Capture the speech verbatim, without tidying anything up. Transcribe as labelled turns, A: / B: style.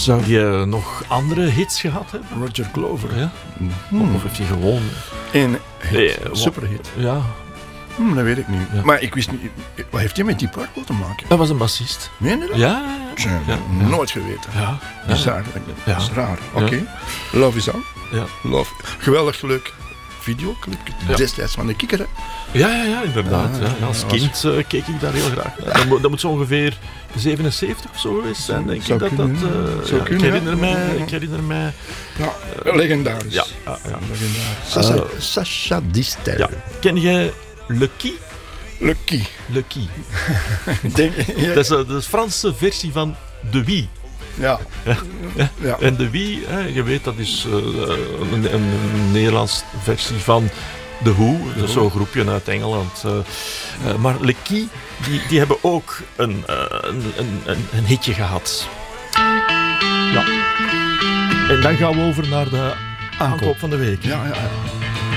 A: Zou je nog andere hits gehad hebben?
B: Roger Glover.
A: Ja?
B: Hmm.
A: Of heeft hij gewoon...
B: Een hit.
A: Nee, wa-
B: Superhit.
A: Ja,
B: Hmm, dat weet ik niet.
A: Ja.
B: Maar ik wist niet... Wat heeft hij met die Purple te maken?
A: dat was een bassist.
B: Meen je dat?
A: Ja,
B: Tja,
A: ja,
B: nooit geweten.
A: ja.
B: Bizar.
A: Ja.
B: Dat is raar. Oké. Love is on.
A: Ja.
B: Love. Geweldig leuk videoclip.
A: Ja.
B: Destijds van de Kikker, hè?
A: Ja, ja, ja, inderdaad.
B: Ah,
A: ja. Ja, als
B: dat was-
A: kind uh, keek ik daar heel graag naar. Dat, moet, dat moet zo ongeveer zevenenzeventig of zo geweest zijn, denk
B: Zou
A: ik. Dat,
B: kunnen,
A: dat,
B: ja.
A: uh,
B: Zou
A: ja,
B: kunnen,
A: ik, herinner
B: ja.
A: mij, ik herinner mij...
B: Ja, legendarisch.
A: Ja, ja, ja.
B: Legendarisch. Sacha,
A: Uh,
B: Sacha Distel.
A: ja. Ken jij Lucky?
B: Lucky.
A: Lucky.
B: Denk, ja.
A: Dat is uh, de Franse versie van de Wie.
B: Ja. Ja.
A: En de Wie, hè, je weet, dat is uh, een, een Nederlands versie van The Who. Dat is zo'n groepje uit Engeland. Uh, uh, maar Lucky, die, die hebben ook een, uh, een, een, een, een hitje gehad. Ja. En dan gaan we over naar de aankoop van de week.
B: Ja, ja, ja.